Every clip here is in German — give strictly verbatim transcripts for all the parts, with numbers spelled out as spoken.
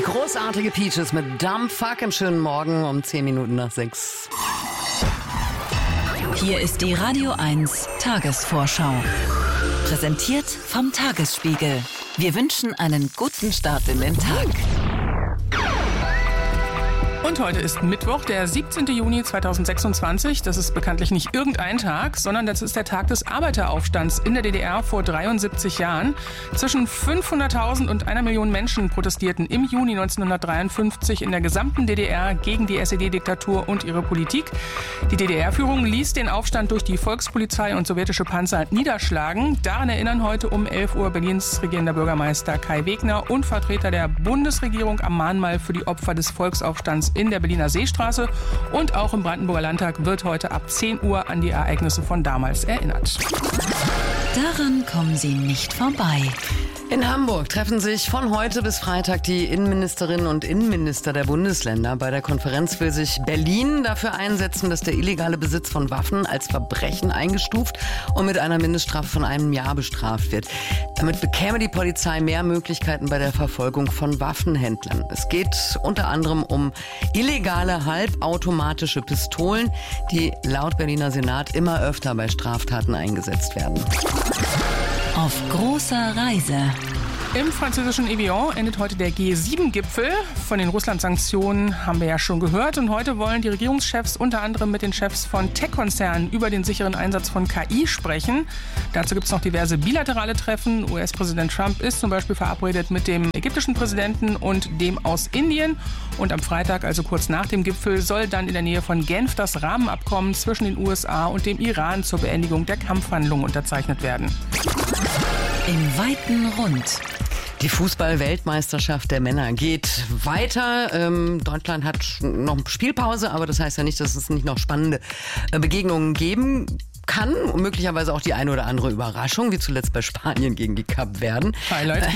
Großartige Peaches mit Dumb Fuck im schönen Morgen um zehn Minuten nach sechs. Hier ist die Radio eins Tagesvorschau. Präsentiert vom Tagesspiegel. Wir wünschen einen guten Start in den Tag. Und heute ist Mittwoch, der siebzehnten Juni zweitausendsechsundzwanzig. Das ist bekanntlich nicht irgendein Tag, sondern das ist der Tag des Arbeiteraufstands in der D D R vor dreiundsiebzig Jahren. Zwischen fünfhunderttausend und einer Million Menschen protestierten im Juni neunzehnhundertdreiundfünfzig in der gesamten D D R gegen die S E D-Diktatur und ihre Politik. Die D D R-Führung ließ den Aufstand durch die Volkspolizei und sowjetische Panzer niederschlagen. Daran erinnern heute um elf Uhr Berlins regierender Bürgermeister Kai Wegner und Vertreter der Bundesregierung am Mahnmal für die Opfer des Volksaufstands in der Berliner Seestraße. Und auch im Brandenburger Landtag wird heute ab zehn Uhr an die Ereignisse von damals erinnert. Daran kommen Sie nicht vorbei. In Hamburg treffen sich von heute bis Freitag die Innenministerinnen und Innenminister der Bundesländer. Bei der Konferenz will sich Berlin dafür einsetzen, dass der illegale Besitz von Waffen als Verbrechen eingestuft und mit einer Mindeststrafe von einem Jahr bestraft wird. Damit bekäme die Polizei mehr Möglichkeiten bei der Verfolgung von Waffenhändlern. Es geht unter anderem um illegale halbautomatische Pistolen, die laut Berliner Senat immer öfter bei Straftaten eingesetzt werden. Auf großer Reise. Im französischen Evian endet heute der G sieben Gipfel. Von den Russland-Sanktionen haben wir ja schon gehört. Und heute wollen die Regierungschefs unter anderem mit den Chefs von Tech-Konzernen über den sicheren Einsatz von K I sprechen. Dazu gibt es noch diverse bilaterale Treffen. U S-Präsident Trump ist zum Beispiel verabredet mit dem ägyptischen Präsidenten und dem aus Indien. Und am Freitag, also kurz nach dem Gipfel, soll dann in der Nähe von Genf das Rahmenabkommen zwischen den U S A und dem Iran zur Beendigung der Kampfhandlungen unterzeichnet werden. Im weiten Rund. Die Fußball-Weltmeisterschaft der Männer geht weiter. Ähm, Deutschland hat noch Spielpause, aber das heißt ja nicht, dass es nicht noch spannende äh, Begegnungen geben kann. Und möglicherweise auch die eine oder andere Überraschung, wie zuletzt bei Spanien gegen die Kapverden. Highlight.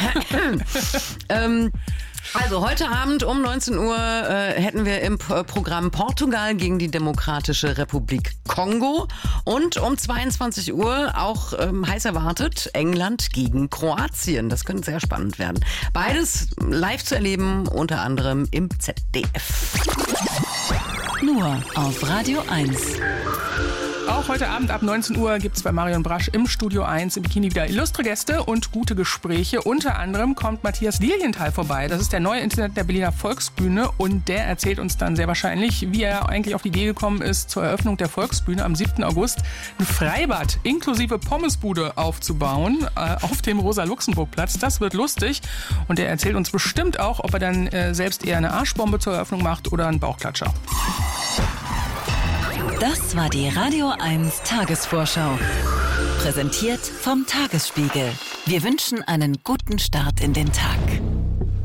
ähm, Also heute Abend um neunzehn Uhr äh, hätten wir im P- Programm Portugal gegen die Demokratische Republik Kongo und um zweiundzwanzig Uhr auch ähm, heiß erwartet England gegen Kroatien. Das könnte sehr spannend werden. Beides live zu erleben, unter anderem im Z D F. Nur auf Radio eins. Auch heute Abend ab neunzehn Uhr gibt es bei Marion Brasch im Studio eins im Bikini wieder illustre Gäste und gute Gespräche. Unter anderem kommt Matthias Lilienthal vorbei. Das ist der neue Intendant der Berliner Volksbühne und der erzählt uns dann sehr wahrscheinlich, wie er eigentlich auf die Idee gekommen ist, zur Eröffnung der Volksbühne am siebten August ein Freibad inklusive Pommesbude aufzubauen äh, auf dem Rosa-Luxemburg-Platz. Das wird lustig und er erzählt uns bestimmt auch, ob er dann äh, selbst eher eine Arschbombe zur Eröffnung macht oder einen Bauchklatscher. Das war die Radio eins Tagesvorschau. Präsentiert vom Tagesspiegel. Wir wünschen einen guten Start in den Tag.